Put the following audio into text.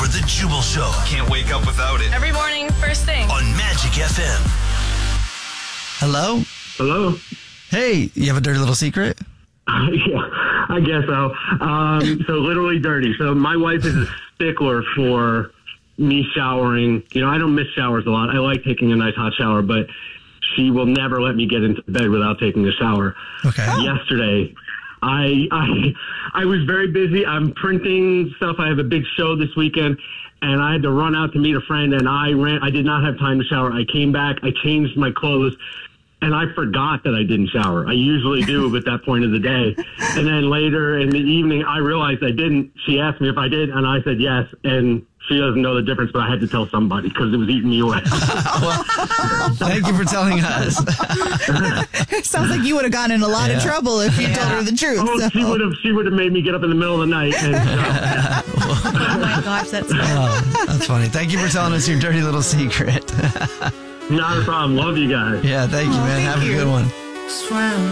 for The Jubal Show. Can't wake up without it. Every morning, first thing. On Magic FM. Hello? Hello? Hey, you have a dirty little secret? Yeah, I guess so. So literally dirty. So my wife is a stickler for me showering. You know, I don't miss showers a lot. I like taking a nice hot shower, but she will never let me get into bed without taking a shower. Okay. Yesterday, I was very busy. I'm printing stuff. I have a big show this weekend, and I had to run out to meet a friend, and I did not have time to shower. I came back. I changed my clothes. And I forgot that I didn't shower. I usually do at that point of the day. And then later in the evening, I realized I didn't. She asked me if I did, and I said yes. And she doesn't know the difference, but I had to tell somebody because it was eating me away. Well, thank you for telling us. It sounds like you would have gotten in a lot of trouble if you told her the truth. Oh, so. she would have made me get up in the middle of the night. And, Oh my gosh, that's funny. That's funny. Thank you for telling us your dirty little secret. not a problem. Love you guys. Yeah, thank you, man. Have a good one.